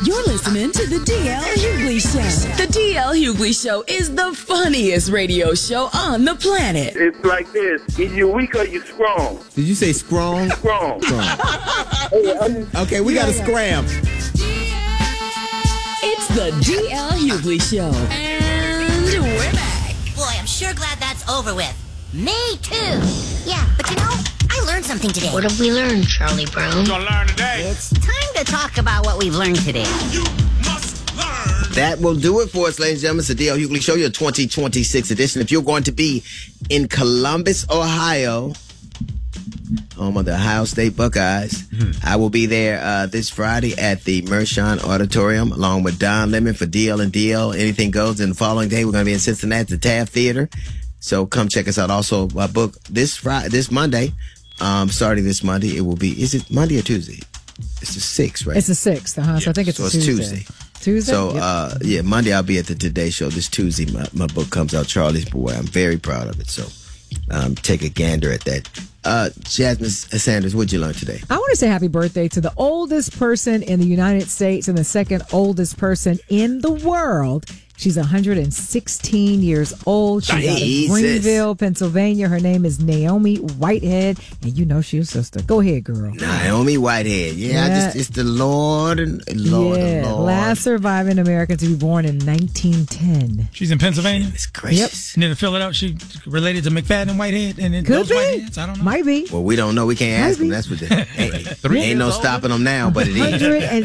You're listening to the DL Hughley Show. The DL Hughley Show is the funniest radio show on the planet. It's like this. Either you weak or you strong. Did you say strong? Strong. Okay, we got to scram. It's the DL Hughley Show. And we're back. Boy, I'm sure glad that's over with. Me too. Yeah, but you know, I learned something today. What have we learned, Charlie Brown? What you gonna learn today? It's time to talk about what we've learned today. You must learn. That will do it for us, ladies and gentlemen. It's the D.L. Hughley Show, your 2026 edition. If you're going to be in Columbus, Ohio, home of the Ohio State Buckeyes, I will be there this Friday at the Mershon Auditorium, along with Don Lemon for DL and DL. Anything Goes. And the following day, we're going to be in Cincinnati at the Taft Theater. So come check us out. Also, my book this Monday, starting this Monday, it will be, is it Monday or Tuesday? It's the 6th, right? It's the 6th, So I think it's so a it's Tuesday. Tuesday. So, yeah, Monday I'll be at the Today Show. This Tuesday, my book comes out, Charlie's Boy. I'm very proud of it. So, take a gander at that. Jasmine Sanders, what'd you learn today? I want to say happy birthday to the oldest person in the United States and the second oldest person in the world. She's 116 years old. She's out of Greenville, Pennsylvania. Her name is Naomi Whitehead, and you know she's a sister. Go ahead, girl. Naomi Whitehead. Yeah. It's the Lord and Lord. Last surviving American to be born in 1910. She's in Pennsylvania? It's gracious. Near the Philadelphia. She related to McFadden and Whitehead? And then Could those be. Whiteheads? I don't know. Might be. Well, we don't know. We can't ask them. That's what ain't no stopping them now, but it is.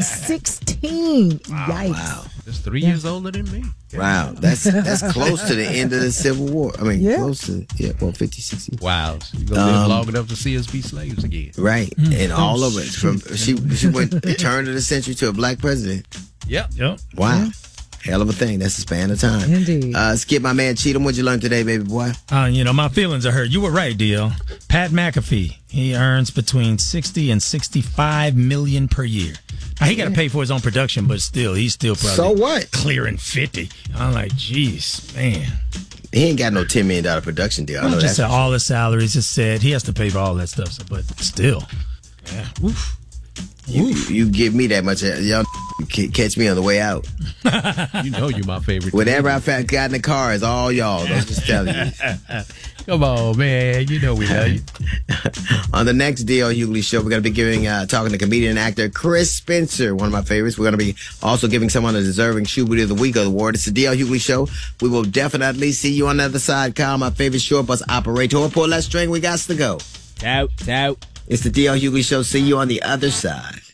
116. Yikes. Wow. That's 3 years older than me. Wow, that's close to the end of the Civil War. I mean, close to 50, 60. Wow, so you're gonna live long enough to see us be slaves again, right? And all of it from she went turn of the century to a black president. Yep. Wow, hell of a thing. That's a span of time. Indeed. Skip, my man Cheatham, what'd you learn today, baby boy? My feelings are hurt. You were right, DL. Pat McAfee, he earns between 60 and 65 million per year. Now, he got to pay for his own production, but still, he's still probably so what? Clearing 50. I'm like, geez, man. He ain't got no $10 million production deal. I know just that. All his salaries is said. He has to pay for all that stuff, but still. Yeah. Oof. You give me that much, y'all catch me on the way out. You know you're my favorite. Whatever I got in the car is all y'all. I'm just telling you. Come on, man. You know we love you. On the next DL Hughley Show, we're going to be talking to comedian and actor Chris Spencer, one of my favorites. We're going to be also giving someone a deserving Shoe Booty of the Week award. It's the DL Hughley Show. We will definitely see you on the other side. Kyle, my favorite short bus operator. Pull that string. We got to go. Out. It's the DL Hughley Show. See you on the other side.